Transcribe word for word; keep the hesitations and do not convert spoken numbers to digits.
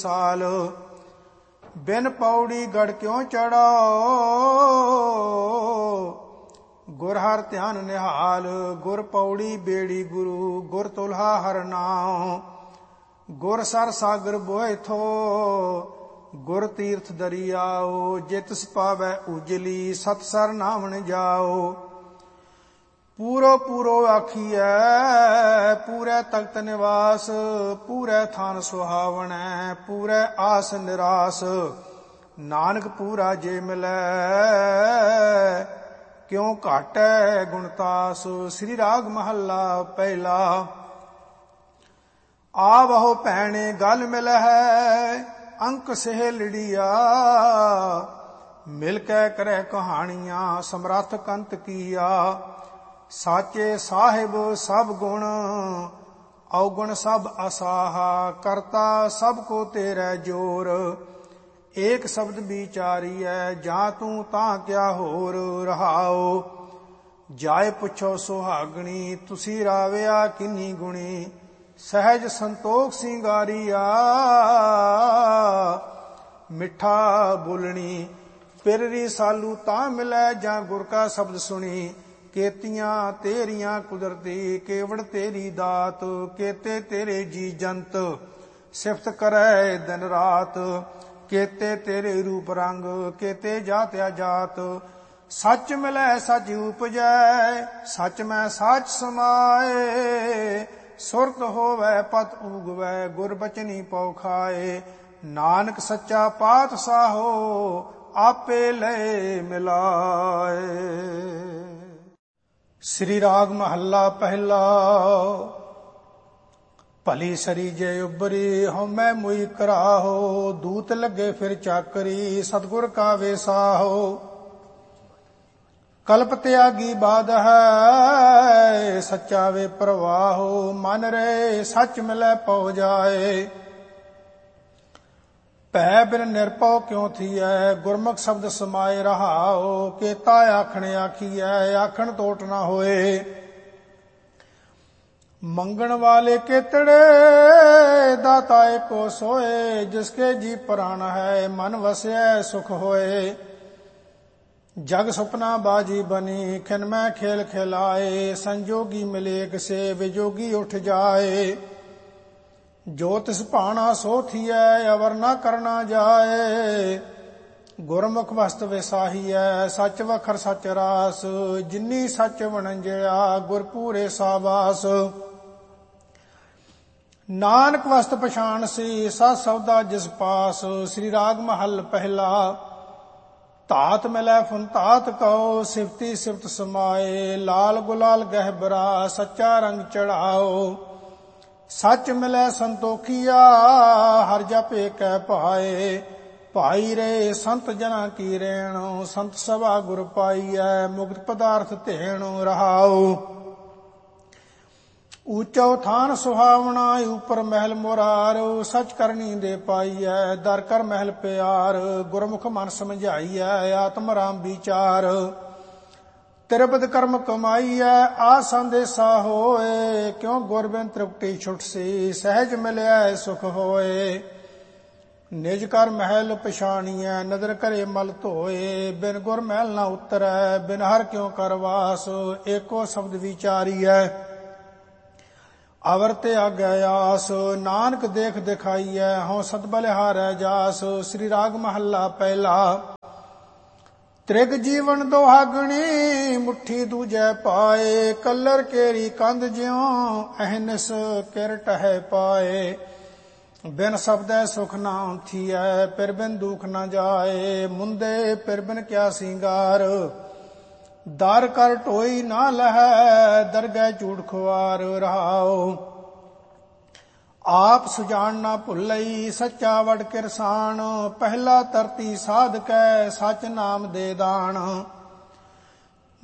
ਸਾਲ। ਬਿਨ ਪੌੜੀ ਗੜ ਕਿਉ ਚੜਾਓ, ਗੁਰ ਹਰ ਧਿਆਨ ਨਿਹਾਲ। ਗੁਰ ਪੌੜੀ ਬੇੜੀ ਗੁਰੂ, ਗੁਰ ਤੁਲਹਾ ਹਰ ਨਾਉ। ਗੁਰ ਸਰ ਸਾਗਰ ਬੋਇ ਥੋ, ਗੁਰ ਤੀਰਥ ਦਰਿਆਓ। ਜਿਤਿ ਪਾਵੈ ਉਜਲੀ, ਸਤ ਸਰ ਨਾਵਣ ਜਾਓ। ਪੂਰੋ ਪੂਰੋ ਆਖੀਐ, ਪੂਰੇ ਤਖਤ ਨਿਵਾਸ। ਪੂਰੇ ਥਾਨ ਸੁਹਾਵਣੈ, ਪੂਰੇ ਆਸ ਨਿਰਾਸ। ਨਾਨਕ ਪੂਰਾ ਜੇ ਮਿਲੈ, ਕਿਉ ਘਾਟੈ ਗੁਣਤਾਸ। ਸ੍ਰੀ ਰਾਗ ਮਹੱਲਾ ਪਹਿਲਾ। ਆਵਹੁ ਭੈਣੇ ਗਲ ਮਿਲਹਿ, ਅੰਕ ਸਹੇਲੜੀਆ। ਮਿਲ ਕੇ ਕਰੈ ਕਹਾਣੀਆਂ, ਸਮਰੱਥ ਕੰਤ ਕੀਆ। ਸਾਚੇ ਸਾਹਿਬ ਸਭ ਗੁਣ, ਔਗੁਣ ਸਭ ਅਸਾਹਾ। ਕਰਤਾ ਸਭ ਕੋ ਤੇਰੇ ਜੋਰ, ਏਕ ਸ਼ਬਦ ਵਿਚਾਰੀਐ। ਜਾਂ ਤੂੰ ਤਾਂ ਕਿਆ ਹੋਰ ਰਹਾਓ। ਜਾਏ ਪੁੱਛੋ ਸੁਹਾਗਣੀ, ਤੁਸੀਂ ਰਾਵਿਆ ਕਿੰਨੀ ਗੁਣੀ। ਸਹਿਜ ਸੰਤੋਖ ਸਿੰਗਾਰੀਆ, ਮਿੱਠਾ ਬੋਲਣੀ। ਪਿਰਰੀ ਸਾਲੂ ਤਾਂ ਮਿਲੈ, ਜਾਂ ਗੁਰ ਕਾ ਸ਼ਬਦ ਸੁਣੀ। ਕੇਤੀਆਂ ਤੇਰੀਆਂ ਕੁਦਰਤੀ, ਕੇਵੜ ਤੇਰੀ ਦਾਤ। ਕੇਤੇ ਤੇਰੇ ਜੀ ਜੰਤ, ਸਿਫਤ ਕਰੈ ਦਿਨ ਰਾਤ। ਕੇਤੇ ਤੇਰੇ ਰੂਪ ਰੰਗ, ਕੇਤੇ ਜਾਤ ਅਜਾਤ। ਸੱਚ ਮਿਲੈ ਸੱਚ ਉਪਜੈ, ਸੱਚ ਮੈਂ ਸੱਚ ਸਮਾਏ। ਸੁਰਤ ਹੋਵੈ ਪਤ ਉਗਵੈ, ਗੁਰ ਬਚਨੀ ਪਉ ਖਾਏ। ਨਾਨਕ ਸੱਚਾ ਪਾਤਸ਼ਾਹੋ, ਆਪੇ ਲੈ ਮਿਲਾਏ। ਸ੍ਰੀ ਰਾਗ ਮਹੱਲਾ ਪਹਿਲਾ। ਭਲੀ ਸਰੀ ਜੇ ਉਬਰੀ, ਹਉਮੈ ਮੁਈ ਕਰਾਹੋ। ਦੂਤ ਲੱਗੇ ਫਿਰ ਚਾਕਰੀ, ਸਤਿਗੁਰ ਕਾ ਵੇਸਾਹੋ। ਕਲਪ ਤਿਆਗੀ ਬਾਦ ਹੈ, ਸੱਚਾ ਵੇ ਪ੍ਰਵਾਹੋ। ਮਨ ਰੇ ਸੱਚ ਮਿਲੈ ਪਉ ਜਾਏ, ਭੈ ਬਿਨ ਨਿਰਭਉ ਕਿਉ ਥੀਐ। ਗੁਰਮੁਖ ਸ਼ਬਦ ਸਮਾਏ ਰਹਾਓ। ਕੇਤਾ ਆਖਣ ਆਖੀਐ, ਆਖਣ ਟੋਟ ਨਾ ਹੋਏ। ਮੰਗਣ ਵਾਲੇ ਕੇਤੜੇ, ਦਾਤਾ ਏਕੋ ਸੋਏ। ਜਿਸਕੇ ਜੀ ਪ੍ਰਾਣ ਹੈ, ਮਨ ਵਸਿਐ ਸੁਖ ਹੋਏ। ਜਗ ਸੁਪਨਾ ਬਾਜੀ ਬਨੀ, ਖਿਨ ਮੈਂ ਖੇਲ ਖਿਲਾਏ। ਸੰਜੋਗੀ ਮਿਲੇ ਕਿਸੇ, ਵਿਜੋਗੀ ਉੱਠ ਜਾਏ। ਜੋ ਤਿਸ ਭਾਣਾ ਸੋ ਥੀਐ, ਅਵਰ ਨਾ ਕਰਨਾ ਜਾਏ। ਗੁਰਮੁਖ ਵਸਤ ਵਿਸਾਹੀਐ, ਸੱਚ ਵਖਰ ਸੱਚ ਰਾਸ। ਜਿਨੀ ਸੱਚ ਵਣੰਜਿਆ, ਗੁਰ ਪੂਰੇ ਸਾਬਾਸ। ਨਾਨਕ ਵਸਤ ਪਛਾਣ ਸੀ, ਸਤ ਸੌਦਾ ਜਿਸ ਪਾਸ। ਸ੍ਰੀ ਰਾਗ ਮਹੱਲ ਪਹਿਲਾ। ਧਾਤ ਮਿਲੈ ਫੁਨ ਧਾਤ ਕਉ, ਸਿਫਤੀ ਸਿਫਤ ਸਮਾਏ। ਲਾਲ ਗੁਲਾਲ ਗਹਿਬਰਾ, ਸੱਚਾ ਰੰਗ ਚੜਾਓ। ਸੱਚ ਮਿਲੈ ਸੰਤੋਖੀਆ, ਹਰ ਜਪੇ ਕੈ ਭਾਏ। ਭਾਈ ਰੇ ਸੰਤ ਜਨਾਂ ਕੀ ਰੇਣ, ਸੰਤ ਸਭਾ ਗੁਰ ਪਾਈਐ। ਮੁਕਤ ਪਦਾਰਥ ਧੇਣ ਰਹਾਉ। ਊਚੋ ਥਾਨ ਸੁਹਾਵਣਾ, ਉਪਰ ਮਹਿਲ ਮੁਰਾਰ। ਸੱਚ ਕਰਨੀ ਦੇ ਪਾਈਐ, ਦਰ ਕਰ ਮਹਿਲ ਪਿਆਰ। ਗੁਰਮੁਖ ਮਨ ਸਮਝਾਈਐ, ਆਤਮ ਰਾਮ ਵਿਚਾਰ। ਤਿਰਬਦ ਕਰਮ ਕਮਾਈਐ, ਆ ਸੰਦੇਸਾ ਹੋਏ। ਕਿਉ ਗੁਰ ਬਿਨ ਤ੍ਰਿਪਟੀ ਛੁਟਸੀ, ਸਹਿਜ ਮਿਲਿਆ ਸੁਖ ਹੋਏ। ਨਿਜ ਕਰ ਮਹਿਲ ਪਛਾਣੀਐ, ਨਦਰ ਕਰੇ ਮਲ ਧੋਏ। ਬਿਨ ਗੁਰ ਮਹਿਲ ਨਾ ਉਤਰੈ, ਬਿਨ ਹਰ ਕਿਉ ਕਰਵਾਸ। ਏਕੋ ਸ਼ਬਦ ਵਿਚਾਰੀਐ, ਅਵਰ ਤੇ ਆਗੈ ਆਸ। ਨਾਨਕ ਦੇਖ ਦਿਖਾਈਐ, ਹਉ ਸਤ ਬਲਿਹਾਰੈ ਜਾਸ। ਸ੍ਰੀ ਰਾਗ ਮਹੱਲਾ ਪਹਿਲਾ। ਤ੍ਰਿਗ ਜੀਵਨ ਦੁਹਾਗਣੀ, ਮੁੱਠੀ ਦੂਜੈ ਪਾਏ। ਕਲਰ ਕੇਰੀ ਕੰਧ ਜਿਉ, ਅਹਨਿਸ ਕਿਰ ਟਹਿ ਪਾਏ। ਬਿਨ ਸ਼ਬਦੈ ਸੁਖ ਨਾ ਥੀਐ, ਪਿਰ ਬਿਨ ਦੁਖ ਨਾ ਜਾਏ। ਮੁੰਦੇ ਪਿਰ ਬਿਨ ਕਿਆ ਸਿੰਗਾਰ, ਦਰ ਕਰ ਢੋਈ ਨਾ ਲਹੈ। ਦਰਗਹਿ ਝੂਠ ਖੁਆਰ ਰਹਾਉ। ਆਪ ਸੁਜਾਨ ਨਾ ਭੁੱਲਈ, ਸੱਚਾ ਵਡ ਕਿਰਸਾਨ। ਪਹਿਲਾ ਤਰਤੀ ਸਾਧਕੈ, ਸਚ ਨਾਮ ਦੇ ਦਾਨ।